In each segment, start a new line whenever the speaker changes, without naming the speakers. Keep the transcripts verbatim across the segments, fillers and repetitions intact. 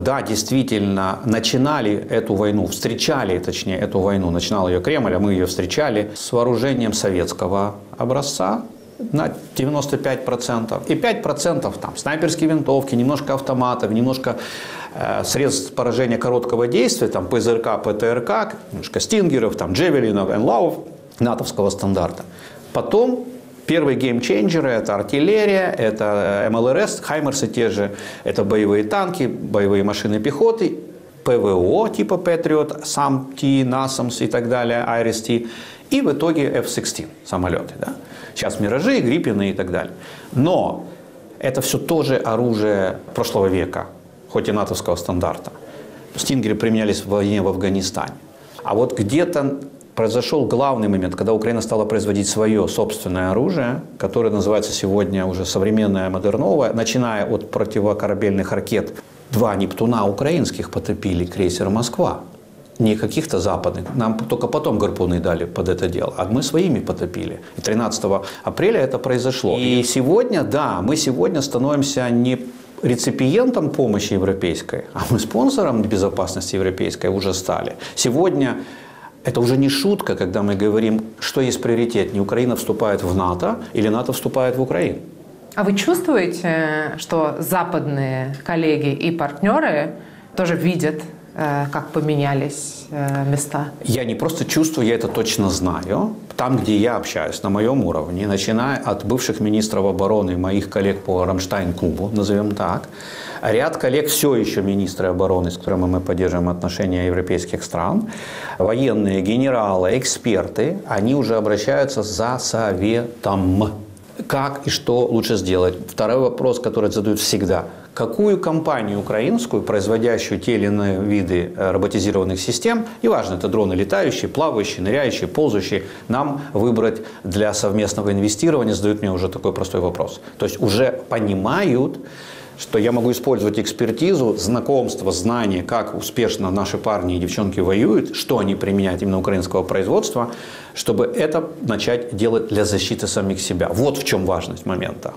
Да, действительно, начинали эту войну, встречали, точнее, эту войну, начинал ее Кремль, а мы ее встречали с вооружением советского образца на девяносто пять процентов. И пять процентов там снайперские винтовки, немножко автоматов, немножко э, средств поражения короткого действия, там ПЗРК, ПТРК, немножко стингеров, там джевелинов, энлавов, натовского стандарта. Потом первые геймченджеры – это артиллерия, это эм эл эр эс, хаймерсы те же, это боевые танки, боевые машины пехоты, ПВО типа Patriot, САМ-Т, насамс и так далее, Айрис-Т, и в итоге эф шестнадцать самолеты. Да? Сейчас Миражи, Гриппины и так далее. Но это все тоже оружие прошлого века, хоть и натовского стандарта. Стингеры применялись в войне в Афганистане. А вот где-то произошел главный момент, когда Украина стала производить свое собственное оружие, которое называется сегодня уже современное, модерновое, начиная от противокорабельных ракет. Два «Нептуна» украинских потопили крейсер «Москва». Не каких-то западных. Нам только потом гарпуны дали под это дело. А мы своими потопили. И тринадцатого апреля это произошло. И сегодня, да, мы сегодня становимся не реципиентом помощи европейской, а мы спонсором безопасности европейской уже стали. Сегодня это уже не шутка, когда мы говорим, что есть приоритет. Не Украина вступает в НАТО или НАТО вступает в Украину.
А вы чувствуете, что западные коллеги и партнеры тоже видят, как поменялись места?
Я не просто чувствую, я это точно знаю. Там, где я общаюсь, на моем уровне, начиная от бывших министров обороны, моих коллег по Рамштайн-клубу, назовем так, ряд коллег все еще министры обороны, с которыми мы поддерживаем отношения европейских стран, военные, генералы, эксперты, они уже обращаются за советом. Как и что лучше сделать? Второй вопрос, который задают всегда. Какую компанию украинскую, производящую те или иные виды роботизированных систем, и важно, это дроны летающие, плавающие, ныряющие, ползающие, нам выбрать для совместного инвестирования, задают мне уже такой простой вопрос. То есть уже понимают, что я могу использовать экспертизу, знакомство, знание, как успешно наши парни и девчонки воюют, что они применяют именно украинского производства, чтобы это начать делать для защиты самих себя. Вот в чем важность момента.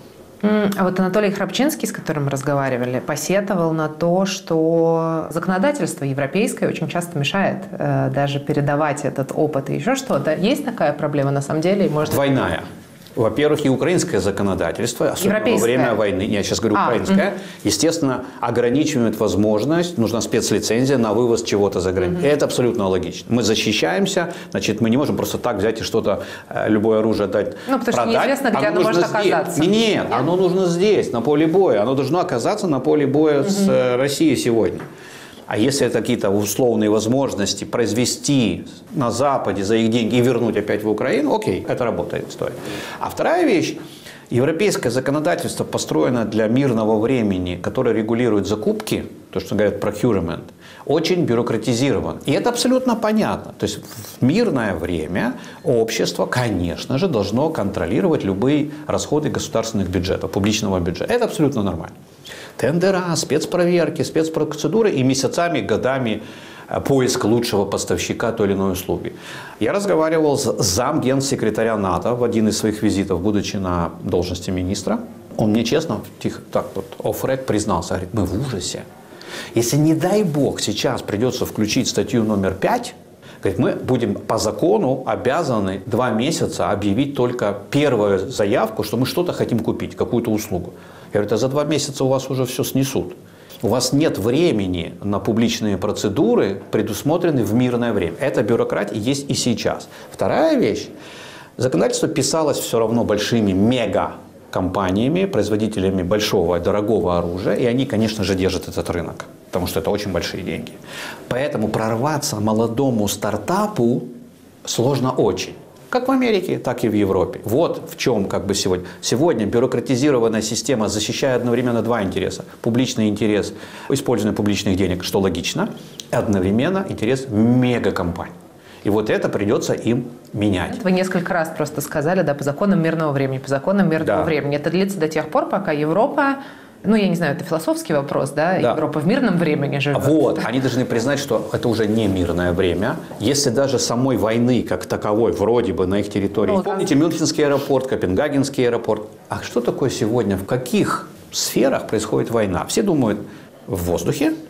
А вот Анатолий Храпчинский, с которым мы разговаривали, посетовал на то, что законодательство европейское очень часто мешает э, даже передавать этот опыт и еще что-то. Есть такая проблема на самом деле? Может...
Двойная. Во-первых, и украинское законодательство, особенно во время войны, я сейчас говорю а, украинское, угу. естественно, ограничивает возможность, нужна спецлицензия на вывоз чего-то за границу. Угу. Это абсолютно логично. Мы защищаемся, значит, мы не можем просто так взять и что-то, любое оружие дать,
ну, потому
продать.
Что неизвестно, где оно, оно может оказаться.
Нет, Нет, оно нужно здесь, на поле боя. Оно должно оказаться на поле боя угу. с Россией сегодня. А если это какие-то условные возможности произвести на Западе за их деньги и вернуть опять в Украину, окей, это работает, стоит. А вторая вещь, европейское законодательство построено для мирного времени, которое регулирует закупки, то, что говорят procurement, очень бюрократизирован. И это абсолютно понятно. То есть в мирное время общество, конечно же, должно контролировать любые расходы государственных бюджетов, публичного бюджета. Это абсолютно нормально. Тендера, спецпроверки, спецпроцедуры и месяцами, годами поиск лучшего поставщика той или иной услуги. Я разговаривал с замгенсекретаря НАТО в один из своих визитов, будучи на должности министра. Он мне честно, тихо, так вот, офф-рек признался, говорит, мы в ужасе. Если, не дай бог, сейчас придется включить статью номер пять, говорит, мы будем по закону обязаны два месяца объявить только первую заявку, что мы что-то хотим купить, какую-то услугу. Я говорю, а за два месяца у вас уже все снесут. У вас нет времени на публичные процедуры, предусмотренные в мирное время. Эта бюрократия есть и сейчас. Вторая вещь. Законодательство писалось все равно большими мега-компаниями, производителями большого и дорогого оружия. И они, конечно же, держат этот рынок, потому что это очень большие деньги. Поэтому прорваться молодому стартапу сложно очень. Как в Америке, так и в Европе. Вот в чем как бы сегодня. Сегодня бюрократизированная система защищает одновременно два интереса. Публичный интерес использования публичных денег, что логично, и одновременно интерес мегакомпаний. И вот это придется им менять.
Вы несколько раз просто сказали, да, по законам мирного времени, по законам мирного да. времени. Это длится до тех пор, пока Европа, ну, я не знаю, это философский вопрос, да? да. Европа в мирном времени живет.
Вот, они должны признать, что это уже не мирное время. Если даже самой войны, как таковой, вроде бы на их территории. Ну, помните, Мюнхенский аэропорт, Копенгагенский аэропорт. А что такое сегодня, в каких сферах происходит война? Все думают в воздухе,